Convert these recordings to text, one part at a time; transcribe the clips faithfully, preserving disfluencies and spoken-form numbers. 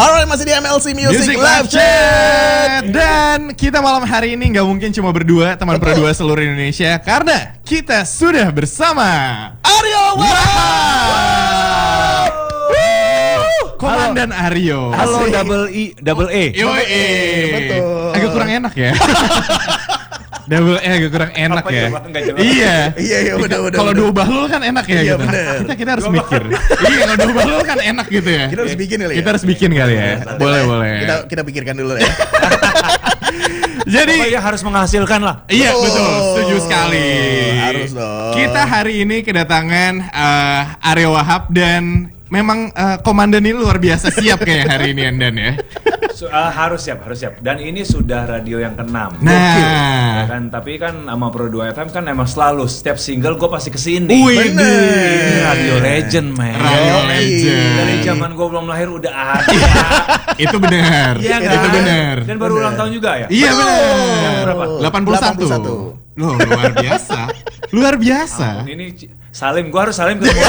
Alright, masih di M L C Music, Music Live Chat. Dan kita malam hari ini gak mungkin cuma berdua, teman berdua seluruh Indonesia, karena kita sudah bersama Aryo Wahab, Komandan Aryo. Halo, double E, double E. Yoi. Betul. Agak kurang enak ya. Double E agak kurang enak Apa ya. coba? Nggak jelas. Iya. Iya, iya, bener, bener, Kalau bener. dua bahlul kan enak ya Iya, gitu. bener. Kita kita harus mikir. Iya, kalau dua bahlul kan enak gitu ya. Kita harus bikin kali ya. Kita harus bikin kali ya. Boleh, boleh. Kita kita pikirkan dulu ya. Jadi Pokoknya harus menghasilkan lah. iya Oh, betul, setuju sekali. harus dong. Kita hari ini kedatangan uh, Aryo Wahab dan memang uh, komandan ini luar biasa siap kayak hari ini Andan ya. So, uh, harus siap, harus siap. Dan ini sudah radio yang keenam. Nah. Ya kan, tapi kan sama Pro dua F M kan emang selalu setiap single gue pasti kesini. Wih, Ini radio legend, man. Radio Yoi. legend. Dari zaman gue belum lahir udah ada. Itu benar. Iya kan? Itu benar. Dan baru ulang tahun juga ya? Iya benar. Berapa? delapan puluh satu. delapan puluh satu. Loh, luar biasa. Luar biasa. Ini Salim, gue harus Salim ketemu.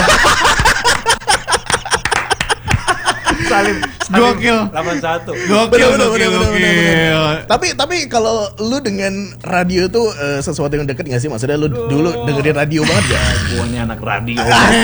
Salim, Salim Gokil. delapan puluh satu. Gokil, Bener, bener, gokil, bener, bener, gokil. bener. Tapi tapi kalau lu dengan radio tuh eh, sesuatu yang deket nggak sih? Maksudnya lu dulu dengerin radio banget gak? Gue nih anak radio.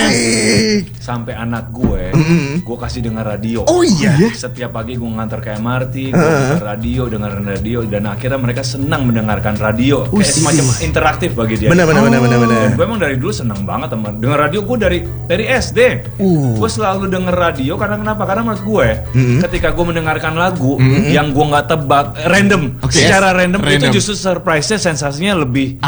Asik. Sampai anak gue, gue kasih dengar radio. Oh iya. Setiap pagi gue ngantar ke M R T, gue dengar radio, dengerin radio, dan akhirnya mereka senang mendengarkan radio. Kayak Wih. semacam interaktif bagi dia. Benar benar benar benar benar. Dan gue emang dari dulu senang banget sama denger radio. Gue dari dari S D, Uh. gue selalu denger radio karena kenapa? Karena menurut gue, Mm-hmm. ketika gue mendengarkan lagu yang gue nggak tebak, eh, random, Oke. secara random, Random. itu justru surprise-nya, sensasinya lebih.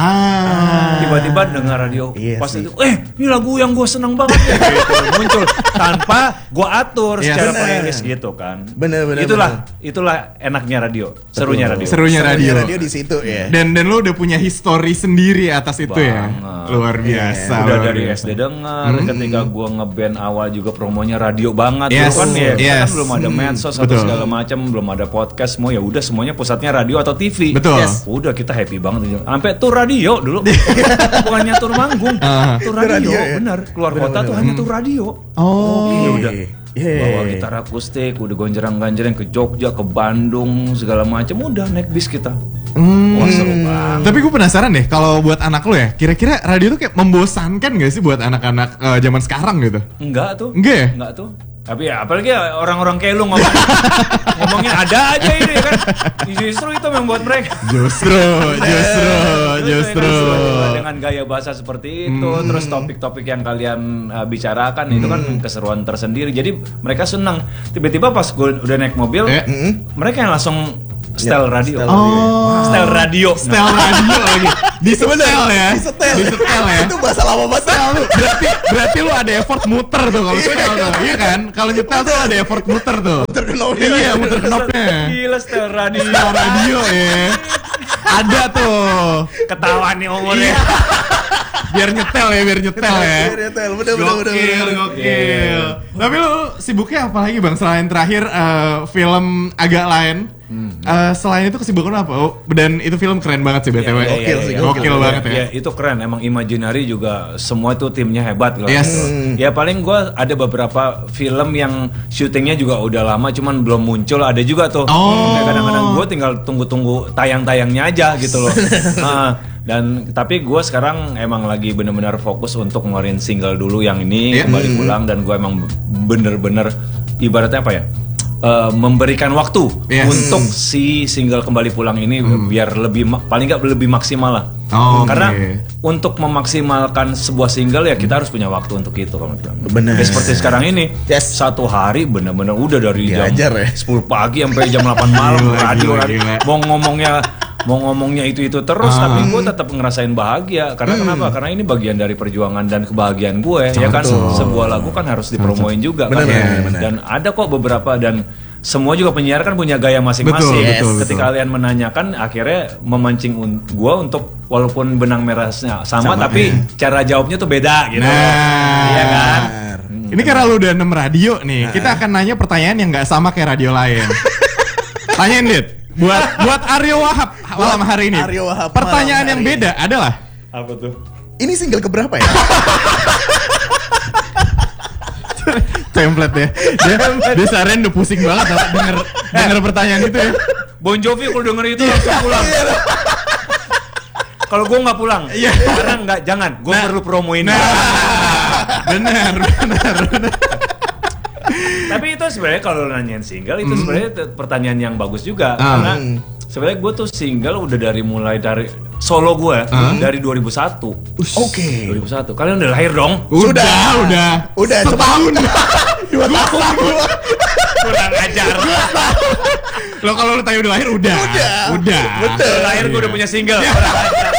Ah. Tiba-tiba dengar radio, Iya pas sih. itu, eh ini lagu yang gue seneng banget ya, gitu, muncul tanpa gue atur Iya, secara bener. playlist gitu kan. Bener, bener, Itulah, bener. itulah enaknya radio, serunya radio. Serunya radio. radio di situ ya. Dan dan lo udah punya history sendiri atas itu ya. Banget. Luar biasa. Udah luar dari biasa. S D denger, ketika gue ngeband awal juga promonya radio banget. Yes, Dulu kan ya, kita yes. kan belum ada medsos atau Betul. segala macam, belum ada podcast, semua ya udah semuanya pusatnya radio atau T V. Betul. Yes. Udah kita happy banget. Sampai tur radio dulu, bukannya tur manggung, Ah. tur Tur radio, radio ya? bener. Keluar Bener, kota bener. tuh hanya tur radio. Oh. Iya, udah. Yeah. Bawa gitar akustik, udah gonjerang-ganjerang ke Jogja, ke Bandung, segala macam, udah naik bis kita. Hmm. Wah seru banget. Tapi gue penasaran deh, kalau buat anak lo ya, kira-kira radio tuh kayak membosankan gak sih buat anak-anak eh, zaman sekarang gitu? Enggak tuh. Enggak ya? Enggak tuh. Tapi ya apalagi ya orang-orang kayak lu ngomong ngomongin ada aja ini kan. Justru itu yang membuat mereka. Justru, justru, justru. Dengan gaya bahasa seperti itu, terus topik-topik yang kalian uh, bicarakan itu kan keseruan tersendiri. Jadi mereka senang. Tiba-tiba pas gue udah naik mobil, Eh. mereka yang langsung style radio. style Oh. Style radio. Setel radio lagi. Di setel ya. Di setel. Di setel ya. Itu bahasa lama banget. Berarti berarti lu ada effort muter tuh kalau setel tuh. Iya kan? Kalau nyetel tuh ada effort muter tuh. Terkenalnya. Iya, muter knopnya. Gila style radio. Setel radio ya. Ada tuh. Ketawa nih umurnya. Biar nyetel ya, biar nyetel ya. Biar nyetel, bener, bener, bener, Gokil, bener. gokil. Tapi lu sibuknya apa lagi Bang? Selain terakhir eh, film agak lain. Eh, selain itu kesibukan apa? Oh, dan itu film keren banget sih B T W. Iya, iya, Gokil iya, sih, iya. Gokil Iya, banget ya. iya, itu keren. Emang Imaginary juga semua itu timnya hebat gitu. Yes. Ya paling gue ada beberapa film yang syutingnya juga udah lama, cuman belum muncul. Ada juga tuh. Oh. Kayak kadang-kadang gue tinggal tunggu-tunggu tayang-tayangnya aja gitu loh. Nah, dan tapi gue sekarang emang lagi bener-bener fokus untuk ngeluarin single dulu yang ini Iya. kembali pulang, dan gue emang bener-bener ibaratnya apa ya? Uh, memberikan waktu Yes. untuk si single kembali pulang ini biar lebih ma- paling nggak lebih maksimal lah. Oh, Karena oke. untuk memaksimalkan sebuah single ya kita harus punya waktu untuk itu kalau menurut gue. Bener. Ya, seperti sekarang ini Yes. satu hari bener-bener udah dari jam Diajar ya. sepuluh pagi sampai jam delapan malam Gila, radio gila, radio. gila. Mau ngomongnya mau ngomongnya itu itu terus, Ah. tapi gue tetap ngerasain bahagia karena kenapa? Karena ini bagian dari perjuangan dan kebahagiaan gue ya kan. Betul. Sebuah lagu kan harus dipromoin juga Bener, kan. bener, bener. Dan ada kok beberapa, dan semua juga penyiar kan punya gaya masing-masing. Betul, Yes. betul, Ketika betul. kalian menanyakan, akhirnya memancing un- gua untuk walaupun benang merahnya sama, Sama, tapi iya. cara jawabnya tuh beda gitu. Nah. Iya kan? Bener. Ini karena lu udah enam radio nih, kita akan nanya pertanyaan yang nggak sama kayak radio lain. Tanyain Dit, buat buat Aryo Wahab malam hari ini. Aryo Wahab Pertanyaan malam yang hari beda adalah Apa tuh? Ini single keberapa ya? Template ya. Dia, dia seharian udah pusing banget tau, denger denger pertanyaan itu ya. Bon Jovi kalau denger itu langsung pulang. Kalau gue nggak pulang, Iya. karena nggak, jangan. Gue Nah. perlu promoin. Nah, benar, benar, benar. Tapi itu sebenarnya kalau nanyain single itu sebenarnya te- pertanyaan yang bagus juga, Ah. karena sebenarnya gue tuh single udah dari mulai dari solo gue dari dua ribu satu. Oke. dua ribu satu. Kalian udah lahir dong? Udah, udah. Udah Setahun. Dua tahun. Kurang ajar. Lo kalau lo tanya udah lahir udah. Udah. Udah. Betul. Udah lahir gue udah punya single. Kurang ajar.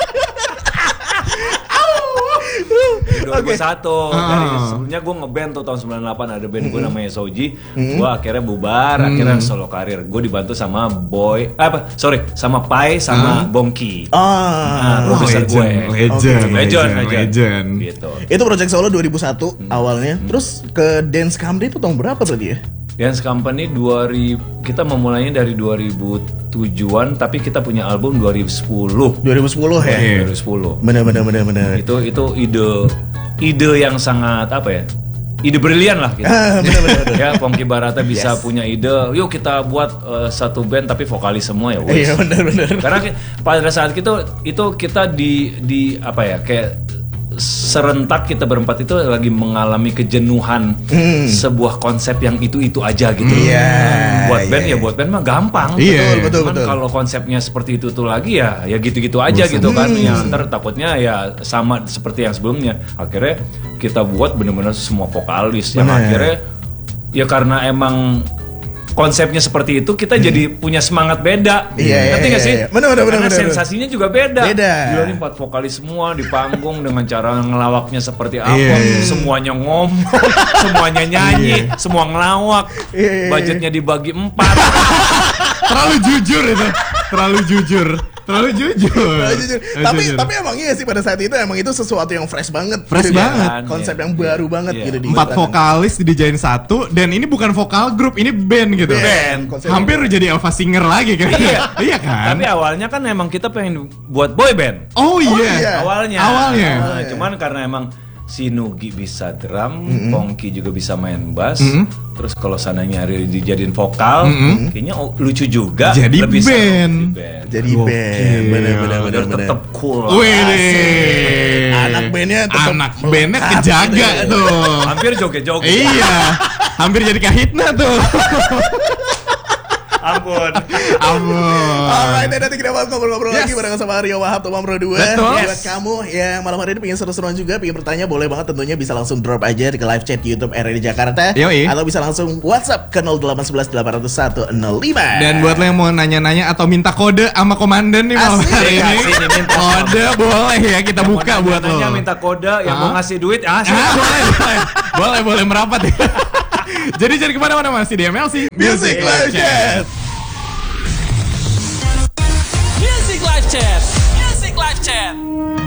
dua ribu satu dari sebelumnya gue ngeband tuh tahun sembilan puluh delapan ada band gue namanya Soji. Gue akhirnya bubar, akhirnya solo karir. Gue dibantu sama Boy, apa? Sorry, sama Pai sama Bongki. Ah. Nah, produser gue. Legend, legend, Legend, legend. legend. Gitu. Itu project solo dua ribu satu awalnya. Terus ke Dance Camry itu tahun berapa berarti ya? Dance Company dua ribu, kita memulainya dari dua ribu tujuan, tapi kita punya album dua ribu sepuluh. dua ribu sepuluh ya? Iya. dua ribu sepuluh. Bener bener bener bener. Itu itu ide ide yang sangat apa ya? Ide brilian lah gitu. Ah, bener bener bener. Ya, Pongki Barata bisa Yes. punya ide, yuk kita buat uh, satu band tapi vokalis semua ya. wes. Iya bener bener. Karena ki- pada saat itu itu kita di di apa ya, kayak serentak kita berempat itu lagi mengalami kejenuhan sebuah konsep yang itu-itu aja gitu. Iya, Buat band iya. ya buat band mah gampang. Iya. Betul betul Cuman betul. kalau konsepnya seperti itu tuh lagi ya ya gitu-gitu aja gitu kan. Yang ntar takutnya ya sama seperti yang sebelumnya. Akhirnya kita buat bener-bener semua vokalis yang Bener. akhirnya ya karena emang konsepnya seperti itu kita jadi punya semangat beda. Iya, Ngerti iya, nggak sih? iya. Bener, bener, Karena bener, bener. sensasinya juga beda. Beda. Gila nih empat vokalis semua di panggung dengan cara ngelawaknya seperti apa. Iya. Semuanya ngomong, semuanya nyanyi, semua ngelawak. Iya, iya, iya. Budgetnya dibagi empat. Terlalu jujur itu. Terlalu jujur. Terlalu jujur. Nah, jujur. Terlalu Tapi jujur. tapi emang iya sih pada saat itu emang itu sesuatu yang fresh banget. Fresh Gitu ya. banget. Konsep Iya. yang baru banget Iya. gitu di Empat Batangan. vokalis dijadiin satu dan ini bukan vokal grup, ini band gitu. Band. Konsep Hampir yang- jadi Alpha Singer lagi kan. Iya. Iya kan? Tapi awalnya kan emang kita pengen buat boy band. Oh iya. iya. Awalnya. Awalnya. Nah, cuman karena emang si Nugi bisa drum, Pongki juga bisa main bass. Terus kalau sananya Ari dijadiin vokal, kayaknya oh, lucu juga. Jadi Lebih seru band. jadi band. Jadi Gokil. band. Bener bener bener Biar bener. tetap cool. Wih. Anak bandnya tetap Anak bandnya melekat kejaga gitu. tuh. Hampir joget-joget. Iya. Hampir jadi Kahitna tuh. Ampun. Ampun. Alright, dan nanti kita bakal ngobrol-ngobrol Yes. lagi bareng sama Rio Wahab Tomam Pro dua. Betul. Buat Yes. kamu yang malam hari ini pengen seru-seruan juga, pengen bertanya, boleh banget tentunya bisa langsung drop aja di live chat YouTube R R D Jakarta. Yoi. Atau bisa langsung WhatsApp ke nol delapan satu satu delapan nol satu nol lima. Dan buat lo yang mau nanya-nanya atau minta kode sama komandan nih malam Asik. hari ini, Kasih nih, minta. kode boleh ya kita Yang mau buka buat lo. nanya, minta kode, yang Ah. mau ngasih duit, ah, Ah, silakan. boleh, boleh, boleh, boleh merapat ya. Jadi jadi kemana-mana masih di M L C Music Live Chat. Music Live Chat. Music Live Chat.